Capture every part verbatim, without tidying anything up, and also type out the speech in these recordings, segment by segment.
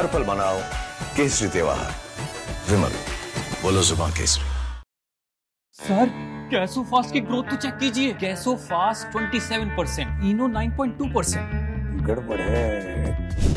हर पल मनाओ केसरी त्योहार। विमल, बोलो जुबान केसरी। सर, गैसोफास्ट की ग्रोथ तो चेक कीजिए। गैसोफास्ट सत्ताईस परसेंट, इनो नौ पॉइंट दो परसेंट। गड़बड़ है।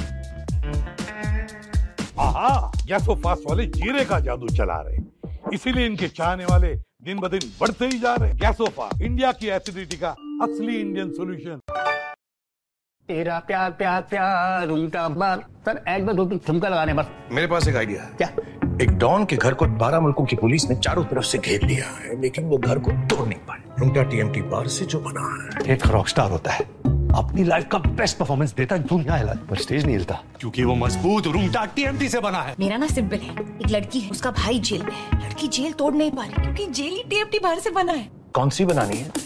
आहा, गैसोफास्ट वाले जीरे का जादू चला रहे, इसीलिए इनके चाहने वाले दिन ब दिन बढ़ते ही जा रहे। गैसोफास्ट, इंडिया की एसिडिटी का असली इंडियन सोल्यूशन। तेरा प्यार प्यार प्यार उल्टा बार। सर एक बार दो तीन ठुमका लगाने बस। मेरे पास एक आइडिया है। क्या? एक डॉन के घर को बारह मुल्कों की पुलिस ने चारों तरफ से घेर लिया है, लेकिन वो घर को तोड़ नहीं पाए। रुंगटा टीएमटी बार से जो बना है, एक रॉकस्टार होता है, अपनी लाइफ का बेस्ट परफॉर्मेंस देता है, दुनिया हिला पर स्टेज नहीं हिलता, क्योंकि वो मजबूत रुंगटा टीएमटी से बना है। मेरा ना सिंपल है, एक लड़की है, उसका भाई जेल में है, लड़की जेल तोड़ नहीं पा रही क्योंकि जेल ही टीएमटी बाहर से बना है। कौन सी बनानी है?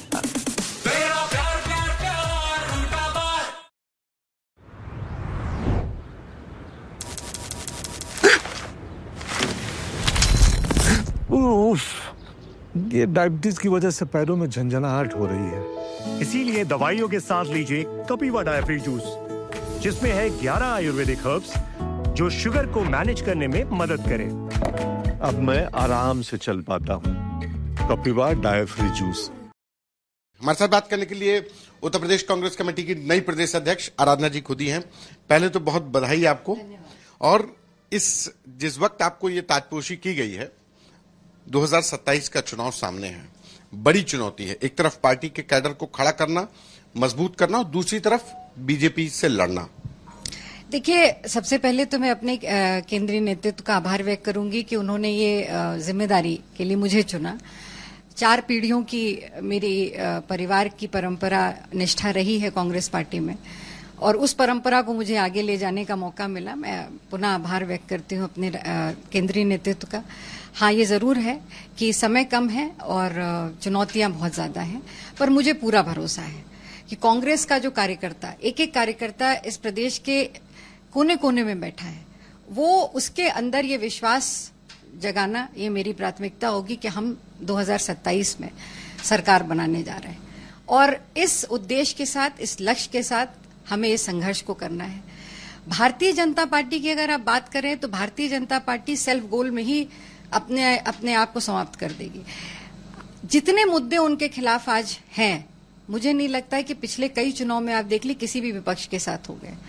ये डायबिटीज की वजह से पैरों में झंझनाहट हो रही है। इसीलिए दवाइयों के साथ लीजिए कपिवा डायफ्री जूस, जिसमें है ग्यारह आयुर्वेदिक हर्ब्स जो शुगर को मैनेज करने में मदद करें। अब मैं आराम से चल पाता हूँ। कपिवा डायफ्री जूस। हमारे साथ बात करने के लिए उत्तर प्रदेश कांग्रेस कमेटी की नई प्रदेश अध्यक्ष आराधना जी खुद ही हैं। पहले तो बहुत बधाई आपको। और इस जिस वक्त आपको ये ताजपोशी की गई है, दो हज़ार सत्ताईस का चुनाव सामने है, बड़ी चुनौती है। एक तरफ पार्टी के कैडर को खड़ा करना, मजबूत करना, और दूसरी तरफ बीजेपी से लड़ना। देखिए, सबसे पहले तो मैं अपने केंद्रीय नेतृत्व का आभार व्यक्त करूंगी कि उन्होंने ये जिम्मेदारी के लिए मुझे चुना। चार पीढ़ियों की मेरी परिवार की परंपरा निष्ठा रही है कांग्रेस पार्टी में, और उस परंपरा को मुझे आगे ले जाने का मौका मिला। मैं पुनः आभार व्यक्त करती हूँ अपने केंद्रीय नेतृत्व का। हाँ, ये जरूर है कि समय कम है और चुनौतियां बहुत ज्यादा हैं, पर मुझे पूरा भरोसा है कि कांग्रेस का जो कार्यकर्ता, एक एक कार्यकर्ता इस प्रदेश के कोने कोने में बैठा है, वो उसके अंदर ये विश्वास जगाना, ये मेरी प्राथमिकता होगी कि हम दो हज़ार सत्ताईस में सरकार बनाने जा रहे हैं। और इस उद्देश्य के साथ, इस लक्ष्य के साथ हमें इस संघर्ष को करना है। भारतीय जनता पार्टी की अगर आप बात करें तो Bharatiya Janata party self goal में ही अपने अपने आप को समाप्त कर देगी। जितने मुद्दे उनके खिलाफ आज हैं, मुझे नहीं लगता है कि पिछले कई चुनाव में आप देख ली किसी भी विपक्ष के साथ हो गए।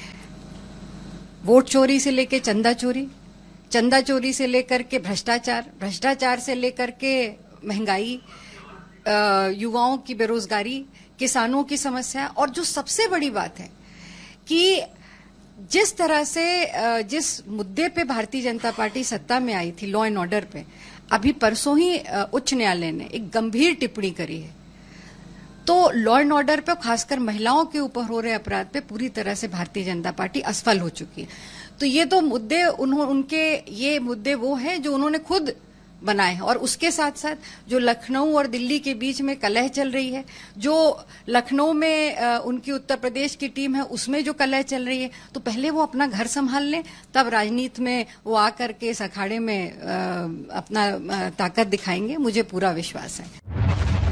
वोट चोरी से लेकर चंदा चोरी, चंदा चोरी से लेकर के भ्रष्टाचार, भ्रष्टाचार से लेकर के महंगाई, युवाओं की बेरोजगारी, किसानों की समस्या, और जो सबसे बड़ी बात है कि जिस तरह से जिस मुद्दे पे भारतीय जनता पार्टी सत्ता में आई थी, लॉ एंड ऑर्डर पे, अभी परसों ही उच्च न्यायालय ने एक गंभीर टिप्पणी करी है। तो लॉ एंड ऑर्डर पे, खासकर महिलाओं के ऊपर हो रहे अपराध पे पूरी तरह से भारतीय जनता पार्टी असफल हो चुकी है। तो ये तो मुद्दे उन्होंने उनके ये मुद्दे वो हैं जो उन्होंने खुद बनाए हैं, और उसके साथ साथ जो लखनऊ और दिल्ली के बीच में कलह चल रही है, जो लखनऊ में आ, उनकी उत्तर प्रदेश की टीम है, उसमें जो कलह चल रही है, तो पहले वो अपना घर संभाल लें, तब राजनीति में वो आकर के इस अखाड़े में आ, अपना आ, ताकत दिखाएंगे। मुझे पूरा विश्वास है।